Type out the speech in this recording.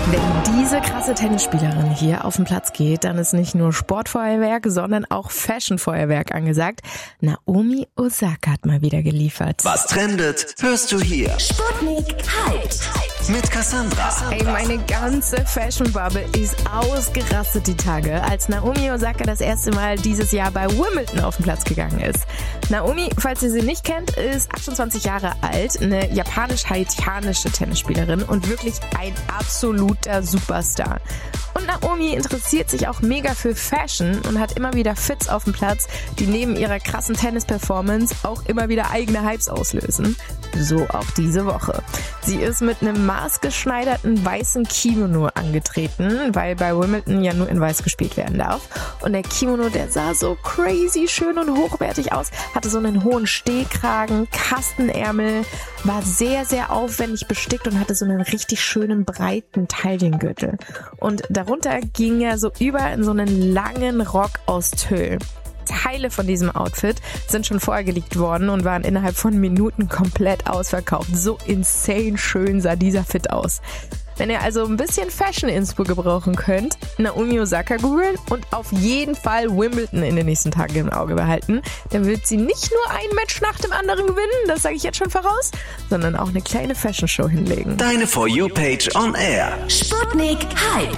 Wenn diese krasse Tennisspielerin hier auf den Platz geht, dann ist nicht nur Sportfeuerwerk, sondern auch Fashionfeuerwerk angesagt. Naomi Osaka hat mal wieder geliefert. Was trendet, hörst du hier. Sputnik Hyped. Mit Cassandra. Ey, meine ganze Fashion-Bubble ist ausgerastet die Tage, als Naomi Osaka das erste Mal dieses Jahr bei Wimbledon auf den Platz gegangen ist. Naomi, falls ihr sie nicht kennt, ist 28 Jahre alt, eine japanisch-haitianische Tennisspielerin und wirklich ein absoluter Superstar. Und Naomi interessiert sich auch mega für Fashion und hat immer wieder Fits auf dem Platz, die neben ihrer krassen Tennis-Performance auch immer wieder eigene Hypes auslösen. So auch diese Woche. Sie ist mit einem maßgeschneiderten weißen Kimono angetreten, weil bei Wimbledon ja nur in weiß gespielt werden darf. Und der Kimono, der sah so crazy schön und hochwertig aus, hatte so einen hohen Stehkragen, Kastenärmel, war sehr, sehr aufwendig bestickt und hatte so einen richtig schönen breiten Taillengürtel. Und darunter ging er so über in so einen langen Rock aus Tüll. Teile von diesem Outfit sind schon vorher geleakt worden und waren innerhalb von Minuten komplett ausverkauft. So insane schön sah dieser Fit aus. Wenn ihr also ein bisschen Fashion-Inspo gebrauchen könnt, Naomi Osaka googeln und auf jeden Fall Wimbledon in den nächsten Tagen im Auge behalten, dann wird sie nicht nur ein Match nach dem anderen gewinnen, das sage ich jetzt schon voraus, sondern auch eine kleine Fashion-Show hinlegen. Deine For You-Page on Air. Sputnik Hyped.